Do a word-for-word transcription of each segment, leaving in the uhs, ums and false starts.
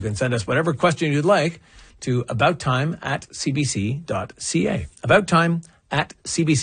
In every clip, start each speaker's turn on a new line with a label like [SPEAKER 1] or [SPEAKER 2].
[SPEAKER 1] You can send us whatever question you'd like to abouttime at cbc.ca. Abouttime at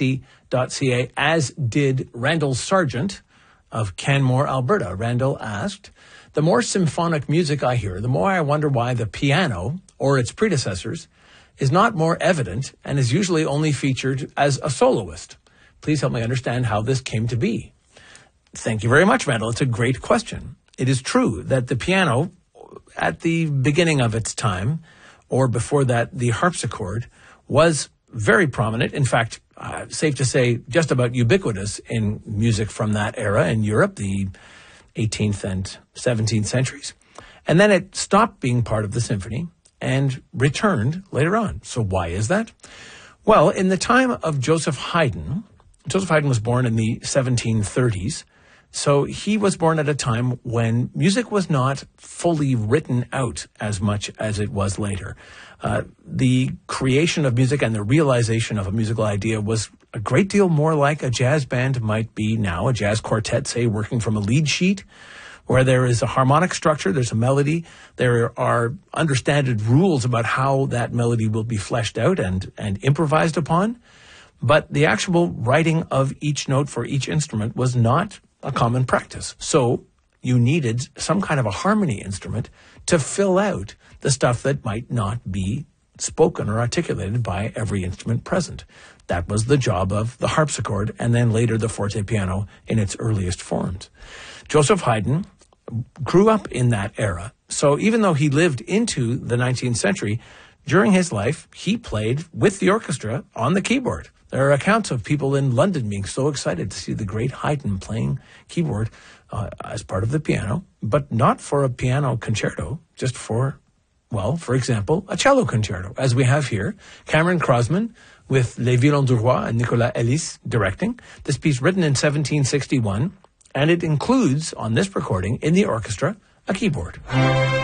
[SPEAKER 1] cbc.ca, as did Randall Sargent of Canmore, Alberta. Randall asked, the more symphonic music I hear, the more I wonder why the piano, or its predecessors, is not more evident and is usually only featured as a soloist. Please help me understand how this came to be. Thank you very much, Randall. It's a great question. It is true that the piano, at the beginning of its time, or before that, the harpsichord, was very prominent. In fact, uh, safe to say, just about ubiquitous in music from that era in Europe, the eighteenth and seventeenth centuries. And then it stopped being part of the symphony and returned later on. So why is that? Well, in the time of Joseph Haydn, Joseph Haydn was born in the seventeen thirties. So he was born at a time when music was not fully written out as much as it was later. Uh, the creation of music and the realization of a musical idea was a great deal more like a jazz band might be now, a jazz quartet, say, working from a lead sheet, where there is a harmonic structure, there's a melody, there are understood rules about how that melody will be fleshed out and, and improvised upon. But the actual writing of each note for each instrument was not a common practice. So you needed some kind of a harmony instrument to fill out the stuff that might not be spoken or articulated by every instrument present. That was the job of the harpsichord and then later the forte piano in its earliest forms. Joseph Haydn grew up in that era. So even though he lived into the nineteenth century, during his life, he played with the orchestra on the keyboard. There are accounts of people in London being so excited to see the great Haydn playing keyboard uh, as part of the piano, but not for a piano concerto, just for, well, for example, a cello concerto, as we have here. Cameron Crosman with Les Violons du Roi and Nicolas Elis directing. This piece written in seventeen sixty-one, and it includes, on this recording, in the orchestra, a keyboard.